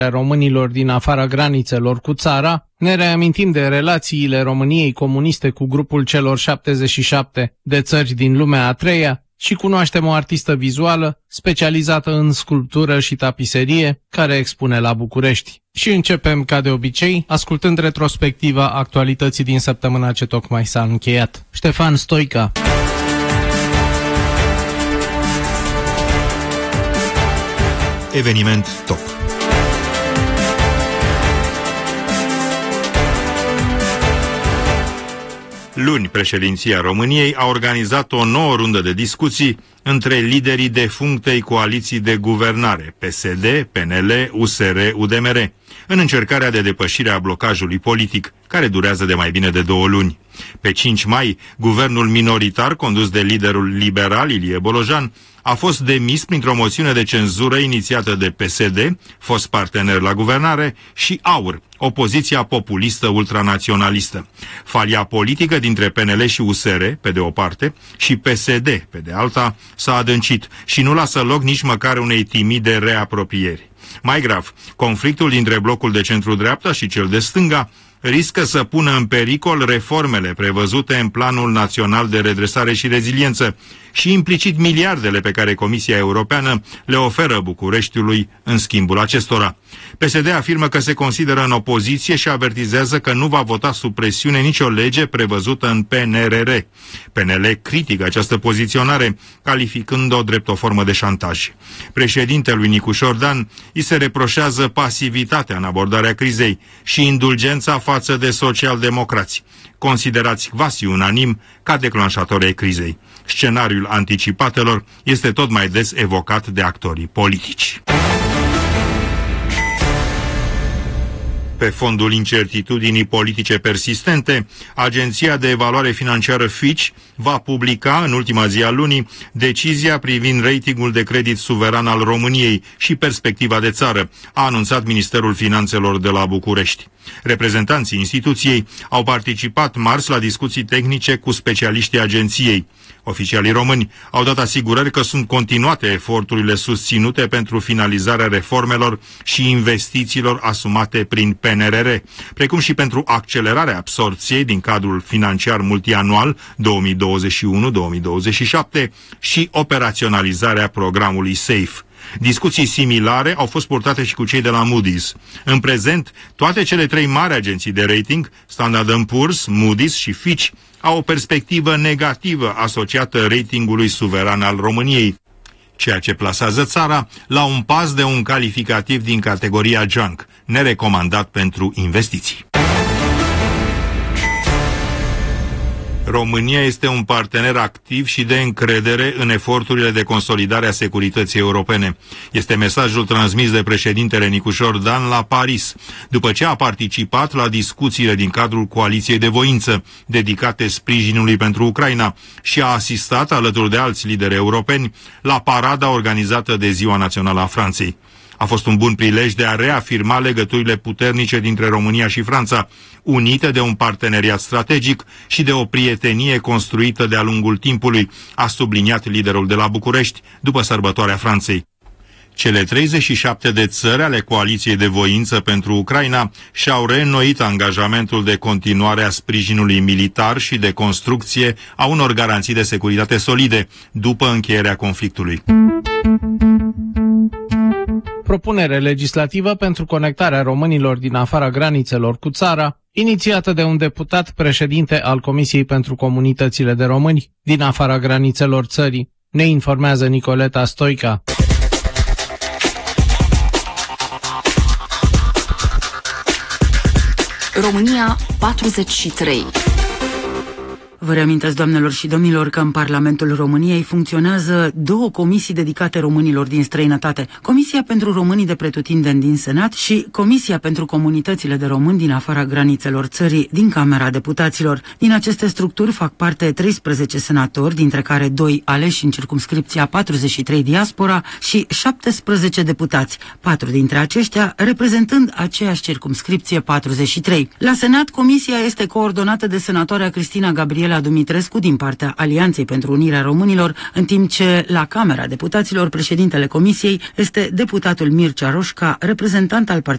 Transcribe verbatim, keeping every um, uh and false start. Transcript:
românilor din afara granițelor cu țara, ne reamintim de relațiile României comuniste cu grupul celor șaptezeci și șapte de țări din lumea a treia și cunoaștem o artistă vizuală specializată în sculptură și tapiserie care expune la București. Și începem, ca de obicei, ascultând retrospectiva actualității din săptămâna ce tocmai s-a încheiat. Ștefan Stoica. Eveniment top. Luni, președinția României a organizat o nouă rundă de discuții între liderii defunctei coaliții de guvernare, P S D, P N L, U S R, U D M R, în încercarea de depășire a blocajului politic, care durează de mai bine de două luni. Pe cinci mai, guvernul minoritar, condus de liderul liberal Ilie Bolojan, a fost demis printr-o moțiune de cenzură inițiată de P S D, fost partener la guvernare, și AUR, opoziția populistă ultranaționalistă. Falia politică dintre P N L și U S R, pe de o parte, și P S D, pe de alta, s-a adâncit și nu lasă loc nici măcar unei timide reapropieri. Mai grav, conflictul dintre blocul de centru-dreapta și cel de stânga riscă să pună în pericol reformele prevăzute în Planul Național de Redresare și Reziliență și implicit miliardele pe care Comisia Europeană le oferă Bucureștiului în schimbul acestora. P S D afirmă că se consideră în opoziție și avertizează că nu va vota sub presiune nicio lege prevăzută în P N R R. P N L critică această poziționare, calificând-o drept o formă de șantaj. Președintelui Nicușor Dan îi se reproșează pasivitatea în abordarea crizei și indulgența față de socialdemocrați, considerați quasi unanim ca declanșatori ai crizei. Scenariul anticipatelor este tot mai des evocat de actorii politici. Pe fondul incertitudinii politice persistente, Agenția de Evaluare Financiară Fitch va publica în ultima zi a lunii decizia privind ratingul de credit suveran al României și perspectiva de țară, a anunțat Ministerul Finanțelor de la București. Reprezentanții instituției au participat marți la discuții tehnice cu specialiștii agenției. Oficialii români au dat asigurări că sunt continuate eforturile susținute pentru finalizarea reformelor și investițiilor asumate prin P N R R, precum și pentru accelerarea absorpției din cadrul financiar multianual două mii douăzeci și unu două mii douăzeci și șapte și operaționalizarea programului SAFE. Discuții similare au fost purtate și cu cei de la Moody's. În prezent, toate cele trei mari agenții de rating, Standard and Poor's, Moody's și Fitch, au o perspectivă negativă asociată ratingului suveran al României, ceea ce plasează țara la un pas de un calificativ din categoria junk, nerecomandat pentru investiții. România este un partener activ și de încredere în eforturile de consolidare a securității europene. Este mesajul transmis de președintele Nicușor Dan la Paris, după ce a participat la discuțiile din cadrul Coaliției de Voință, dedicate sprijinului pentru Ucraina, și a asistat, alături de alți lideri europeni, la parada organizată de Ziua Națională a Franței. A fost un bun prilej de a reafirma legăturile puternice dintre România și Franța, unite de un parteneriat strategic și de o prietenie construită de-a lungul timpului, a subliniat liderul de la București după sărbătoarea Franței. Cele treizeci și șapte de țări ale Coaliției de Voință pentru Ucraina și-au reînnoit angajamentul de continuare a sprijinului militar și de construcție a unor garanții de securitate solide după încheierea conflictului. Propunere legislativă pentru conectarea românilor din afara granițelor cu țara, inițiată de un deputat președinte al Comisiei pentru Comunitățile de Români din afara granițelor țării, ne informează Nicoleta Stoica. România patruzeci și trei. Vă reamintesc, doamnelor și domnilor, că în Parlamentul României funcționează două comisii dedicate românilor din străinătate. Comisia pentru românii de pretutindeni din Senat și Comisia pentru comunitățile de români din afara granițelor țării din Camera Deputaților. Din aceste structuri fac parte treisprezece senatori, dintre care doi aleși în circumscripția patruzeci și trei diaspora și șaptesprezece deputați, patru dintre aceștia reprezentând aceeași circumscripție patruzeci și trei. La Senat, comisia este coordonată de senatoarea Cristina Gabriela Dumitrescu din partea Alianței pentru Unirea Românilor, în timp ce la Camera Deputaților președintele comisiei este deputatul Mircea Roșca, reprezentant al Partidului